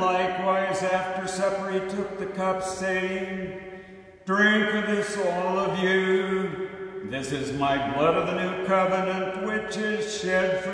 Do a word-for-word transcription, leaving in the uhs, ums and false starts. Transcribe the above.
likewise after supper he took the cup, saying, Drink of this, all of you. This is my blood of the new covenant, which is shed for